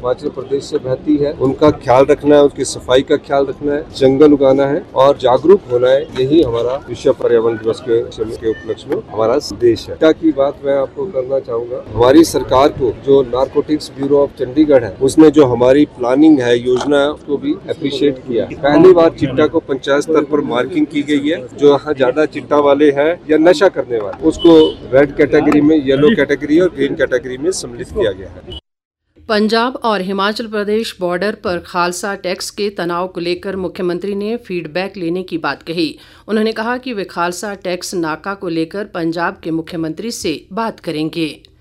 हिमाचल प्रदेश से बहती है, उनका ख्याल रखना है, उसकी सफाई का ख्याल रखना है, जंगल उगाना है और जागरूक होना है। यही हमारा विश्व पर्यावरण दिवस के उपलक्ष्य में हमारा संदेश है। की बात मैं आपको करना चाहूँगा, हमारी सरकार को जो नारकोटिक्स ब्यूरो ऑफ चंडीगढ़ है, उसने जो हमारी प्लानिंग है, योजना है, उसको भी अप्रिशिएट किया। पहली बार चिट्टा को पंचायत स्तर पर मार्किंग की गई है। जो यहाँ ज्यादा चिट्टा वाले हैं या नशा करने वाले, उसको रेड कैटेगरी में, येलो कैटेगरी और ग्रीन कैटेगरी में सम्मिलित किया गया है। पंजाब और हिमाचल प्रदेश बॉर्डर पर खालसा टैक्स के तनाव को लेकर मुख्यमंत्री ने फीडबैक लेने की बात कही। उन्होंने कहा कि वे खालसा टैक्स नाका को लेकर पंजाब के मुख्यमंत्री से बात करेंगे।